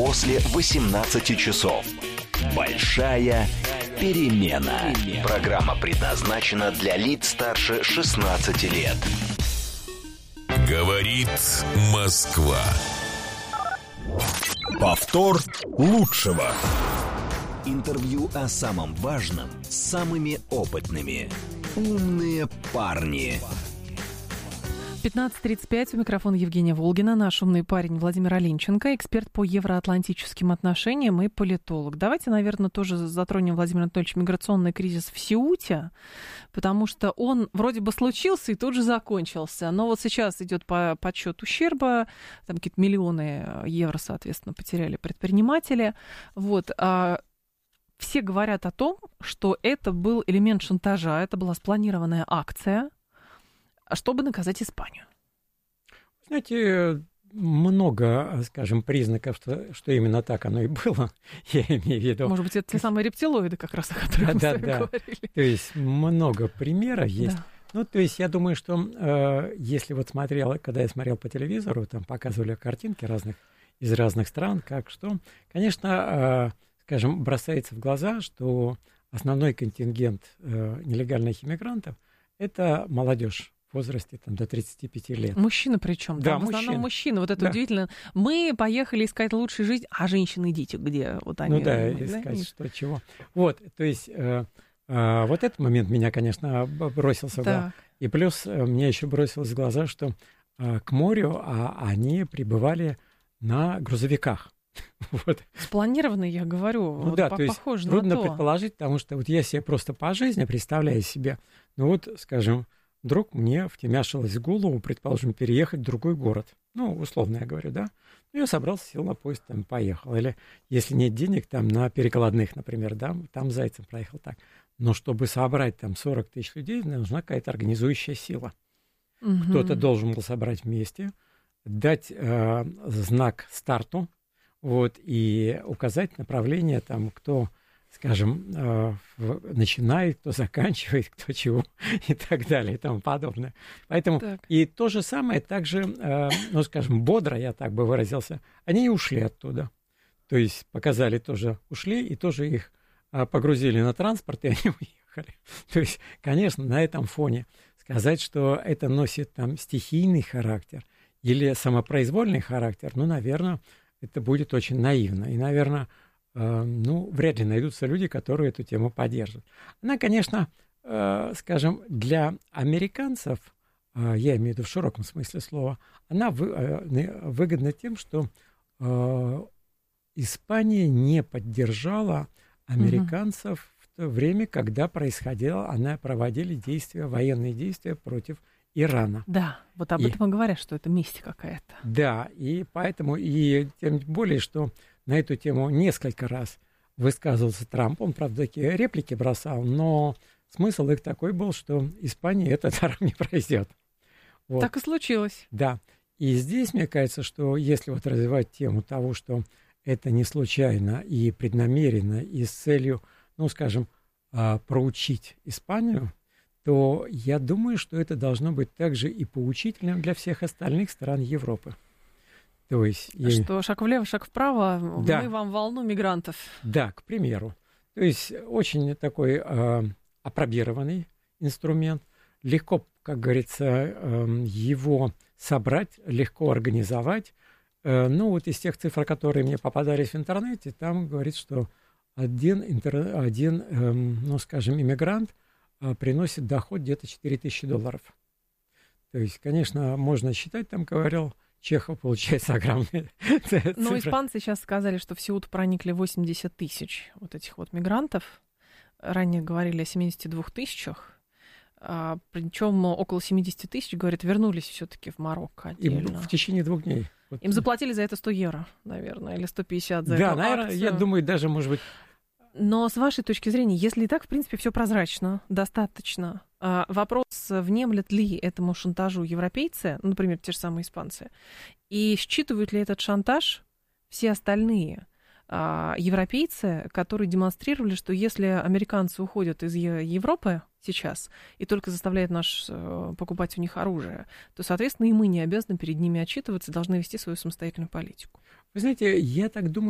после 18 часов. Большая перемена. Программа предназначена для лиц старше 16 лет. Говорит Москва. Повтор лучшего. Интервью о самом важном с самыми опытными. «Умные парни». 15:35, у микрофона Евгения Волгина, наш умный парень Владимир Оленченко, эксперт по евроатлантическим отношениям и политолог. Давайте, наверное, тоже затронем, Владимир Анатольевич, миграционный кризис в Сеуте, потому что он вроде бы случился и тут же закончился. Но вот сейчас идет подсчет ущерба, там какие-то миллионы евро, соответственно, потеряли предприниматели. Вот. Все говорят о том, что это был элемент шантажа, это была спланированная акция, чтобы наказать Испанию. Знаете, много, скажем, признаков, что именно так оно и было, я имею в виду. Может быть, это те самые рептилоиды, как раз, о которых мы с вами говорили. То есть много примеров есть. Да. Ну, то есть я думаю, что если вот когда я смотрел по телевизору, там показывали картинки из разных стран, как что, конечно, скажем, бросается в глаза, что основной контингент нелегальных иммигрантов – это молодежь в возрасте там, до 35 лет. Мужчины причем? Да, в основном мужчины. Вот это удивительно. Мы поехали искать лучшую жизнь, а женщины и дети где? Вот они. Ну да, искать что, чего. Вот, то есть вот этот момент меня, конечно, бросился в глаза. И плюс мне еще бросилось в глаза, что к морю они прибывали на грузовиках. Вот. Спланированно, я говорю, ну, вот да, то есть похоже трудно на то. предположить, потому что вот я себе просто по жизни представляю себе, ну вот, скажем, вдруг мне втемяшилось в голову, предположим, переехать в другой город. Ну, условно я говорю, да. Ну, я собрался, сел на поезд, там, поехал. Или, если нет денег, там, на перекладных, например, да, там зайцем проехал так. Но чтобы собрать там 40 тысяч людей, нужна какая-то организующая сила. Угу. Кто-то должен был собрать вместе, дать знак старту, вот, и указать направление, там, кто, скажем, начинает, кто заканчивает, кто чего, и так далее, и тому подобное. Поэтому, так. И то же самое, также, ну, скажем, бодро, я так бы выразился, они и ушли оттуда. То есть показали тоже, ушли, и тоже их погрузили на транспорт, и они уехали. То есть, конечно, на этом фоне сказать, что это носит там стихийный характер или самопроизвольный характер, ну, наверное, это будет очень наивно. И, наверное, ну, вряд ли найдутся люди, которые эту тему поддержат. Она, конечно, скажем, для американцев, я имею в виду в широком смысле слова, она выгодна тем, что Испания не поддержала американцев в то время, когда она проводили военные действия против Ирана. Да, вот об этом и говорят, что это месть какая-то. Да, и поэтому, и тем более, что на эту тему несколько раз высказывался Трамп, он, правда, такие реплики бросал, но смысл их такой был, что Испания этот даром не пройдет. Вот. Так и случилось. Да, и здесь, мне кажется, что если вот развивать тему того, что это не случайно и преднамеренно, и с целью, ну, скажем, проучить Испанию, то я думаю, что это должно быть также и поучительным для всех остальных стран Европы. То есть, что шаг влево, шаг вправо, да. Мы вам волну мигрантов. Да, к примеру. То есть очень такой апробированный инструмент. Легко, как говорится, его собрать, легко организовать. Ну, вот из тех цифр, которые мне попадались в интернете, там говорится, что один ну, скажем, иммигрант приносит доход где-то $4000. То есть, конечно, можно считать, там говорил Чехов, получается огромные цифры. Но испанцы сейчас сказали, что в Сеут проникли 80 тысяч вот этих вот мигрантов. Ранее говорили о 72 тысячах. Причем около 70 тысяч, говорят, вернулись все-таки в Марокко отдельно. И в течение 2 дней. Вот. Им заплатили за это 100 евро, наверное, или 150 за эту акцию. Да, наверное, я думаю, даже, может быть... Но с вашей точки зрения, если и так, в принципе, все прозрачно, достаточно, вопрос, внемлят ли этому шантажу европейцы, например, те же самые испанцы, и считывают ли этот шантаж все остальные европейцы, которые демонстрировали, что если американцы уходят из Европы сейчас и только заставляют нас покупать у них оружие, то, соответственно, и мы не обязаны перед ними отчитываться, должны вести свою самостоятельную политику. Вы знаете, я так думаю,